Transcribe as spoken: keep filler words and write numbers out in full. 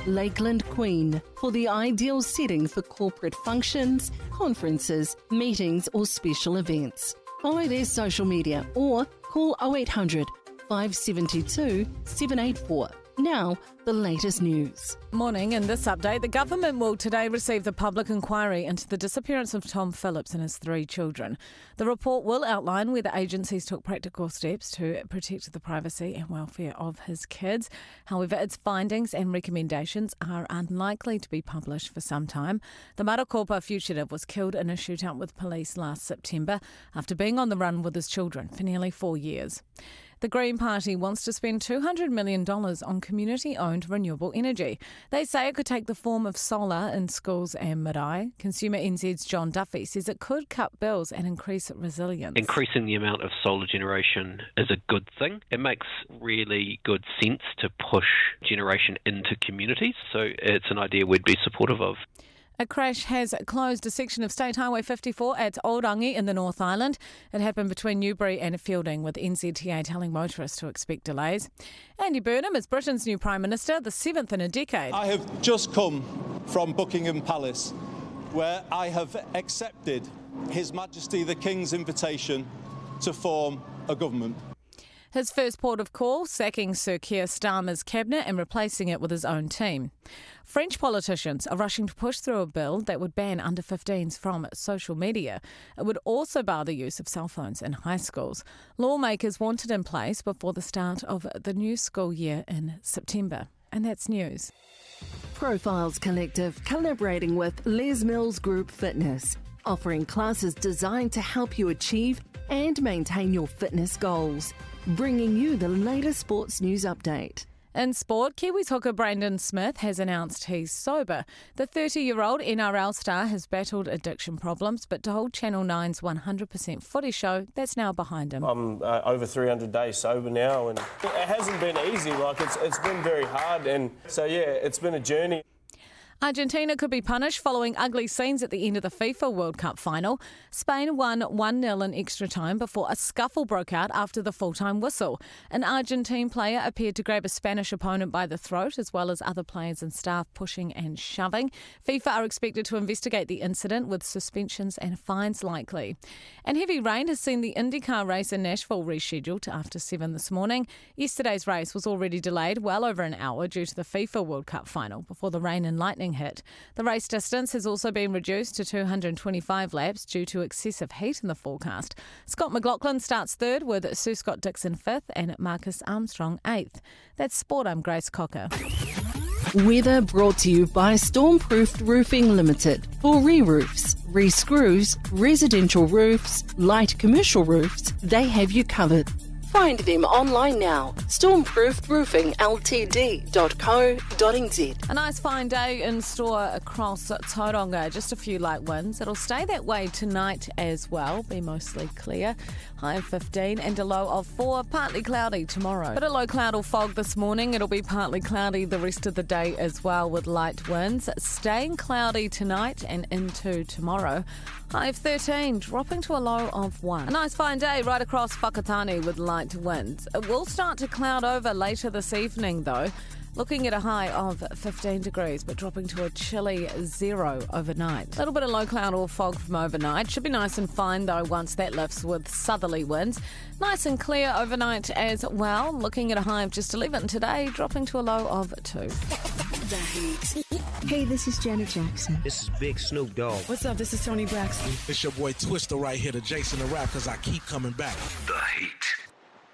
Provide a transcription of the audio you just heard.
Lakeland Queen for the ideal setting for corporate functions, conferences, meetings or special events. Follow their social media or call oh eight hundred, five seven two, seven eight four. Now, the latest news. Morning. In this update, the government will today receive the public inquiry into the disappearance of Tom Phillips and his three children. The report will outline whether agencies took practical steps to protect the privacy and welfare of his kids. However, its findings and recommendations are unlikely to be published for some time. The Marakopa fugitive was killed in a shootout with police last September after being on the run with his children for nearly four years. The Green Party wants to spend two hundred million dollars on community-owned renewable energy. They say it could take the form of solar in schools and marae. Consumer N Z's John Duffy says it could cut bills and increase resilience. Increasing the amount of solar generation is a good thing. It makes really good sense to push generation into communities, so it's an idea we'd be supportive of. A crash has closed a section of State Highway fifty-four at Orangi in the North Island. It happened between Newbury and Fielding, with N Z T A telling motorists to expect delays. Andy Burnham is Britain's new Prime Minister, the seventh in a decade. I have just come from Buckingham Palace, where I have accepted His Majesty the King's invitation to form a government. His first port of call, sacking Sir Keir Starmer's cabinet and replacing it with his own team. French politicians are rushing to push through a bill that would ban under fifteens from social media. It would also bar the use of cell phones in high schools. Lawmakers want it in place before the start of the new school year in September. And that's news. Profiles Collective collaborating with Les Mills Group Fitness, offering classes designed to help you achieve and maintain your fitness goals. Bringing you the latest sports news update. In sport, Kiwis hooker Brandon Smith has announced he's sober. The thirty-year-old N R L star has battled addiction problems, but told Channel nine's one hundred percent Footy show that's now behind him. I'm uh, over three hundred days sober now, and it hasn't been easy. Like it's it's been very hard, and so yeah, it's been a journey. Argentina could be punished following ugly scenes at the end of the FIFA World Cup final. Spain won one nil in extra time before a scuffle broke out after the full-time whistle. An Argentine player appeared to grab a Spanish opponent by the throat, as well as other players and staff pushing and shoving. FIFA are expected to investigate the incident, with suspensions and fines likely. And heavy rain has seen the IndyCar race in Nashville rescheduled after seven this morning. Yesterday's race was already delayed well over an hour due to the FIFA World Cup final before the rain and lightning hit. The race distance has also been reduced to two hundred twenty-five laps due to excessive heat in the forecast. Scott McLaughlin starts third, with Sue Scott Dixon fifth and Marcus Armstrong eighth. That's Sport. I'm Grace Cocker. Weather brought to you by Stormproofed Roofing Limited. For re-roofs, re-screws, residential roofs, light commercial roofs, they have you covered. Find them online now. stormproofed roofing l t d dot co dot n z. A nice fine day in store across Tauranga. Just a few light winds. It'll stay that way tonight as well. Be mostly clear. High of fifteen and a low of four. Partly cloudy tomorrow. But a low cloud or fog this morning. It'll be partly cloudy the rest of the day as well, with light winds. Staying cloudy tonight and into tomorrow. High of thirteen, dropping to a low of one. A nice fine day right across Whakatane with light winds. It will start to cloud over later this evening though. Looking at a high of fifteen degrees, but dropping to a chilly zero overnight. A little bit of low cloud or fog from overnight. Should be nice and fine, though, once that lifts with southerly winds. Nice and clear overnight as well. Looking at a high of just eleven today, dropping to a low of two. Hey, this is Janet Jackson. This is Big Snoop Dogg. What's up? This is Tony Braxton. It's your boy Twister right here, the Jason the Rap, because I keep coming back. The Heat.